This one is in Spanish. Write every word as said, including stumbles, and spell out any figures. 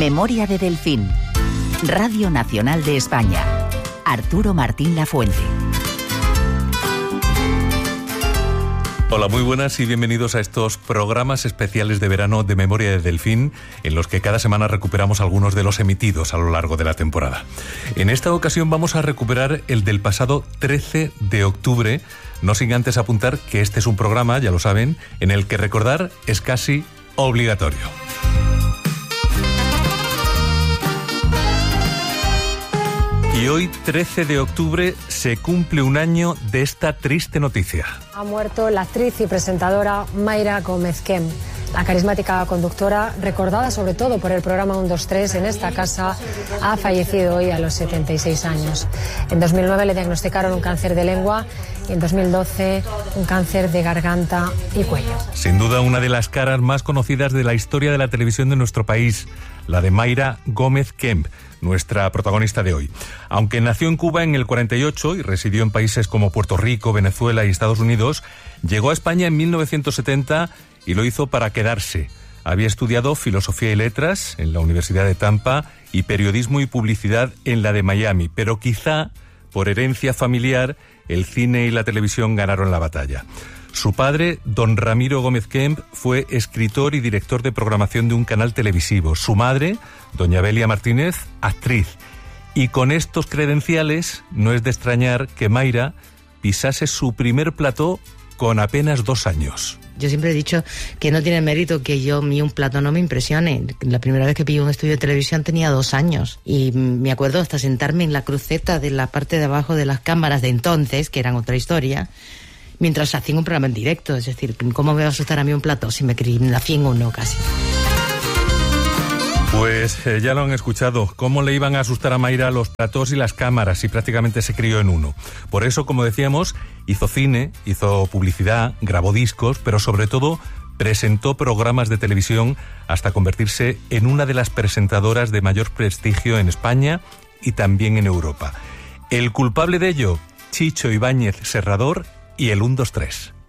Memoria de Delfín. Radio Nacional de España. Arturo Martín Lafuente. Hola, muy buenas y bienvenidos a estos programas especiales de verano de Memoria de Delfín, en los que cada semana recuperamos algunos de los emitidos a lo largo de la temporada. En esta ocasión vamos a recuperar el del pasado trece de octubre, no sin antes apuntar que este es un programa, ya lo saben, en el que recordar es casi obligatorio. Y hoy, trece de octubre, se cumple un año de esta triste noticia. Ha muerto la actriz y presentadora Mayra Gómez Kemp. La carismática conductora, recordada sobre todo por el programa uno dos tres en esta casa, ha fallecido hoy a los setenta y seis años. En dos mil nueve le diagnosticaron un cáncer de lengua y en dos mil doce un cáncer de garganta y cuello. Sin duda una de las caras más conocidas de la historia de la televisión de nuestro país, la de Mayra Gómez Kemp, nuestra protagonista de hoy. Aunque nació en Cuba en el cuarenta y ocho y residió en países como Puerto Rico, Venezuela y Estados Unidos, llegó a España en mil novecientos setenta y lo hizo para quedarse. Había estudiado Filosofía y Letras en la Universidad de Tampa y Periodismo y Publicidad en la de Miami, pero quizá, por herencia familiar, el cine y la televisión ganaron la batalla. Su padre, don Ramiro Gómez Kemp, fue escritor y director de programación de un canal televisivo. Su madre, doña Belia Martínez, actriz. Y con estos credenciales, no es de extrañar que Mayra pisase su primer plató con apenas dos años. Yo siempre he dicho que no tiene mérito que yo, mi un plató no me impresione. La primera vez que pillé un estudio de televisión tenía dos años. Y me acuerdo hasta sentarme en la cruceta de la parte de abajo de las cámaras de entonces, que eran otra historia, mientras hacían un programa en directo. Es decir, ¿cómo me va a asustar a mí un plató si me nací en uno casi? Pues eh, ya lo han escuchado, cómo le iban a asustar a Mayra los platós y las cámaras, y prácticamente se crió en uno. Por eso, como decíamos, hizo cine, hizo publicidad, grabó discos, pero sobre todo presentó programas de televisión hasta convertirse en una de las presentadoras de mayor prestigio en España y también en Europa. El culpable de ello, Chicho Ibáñez Serrador y el uno dos tres.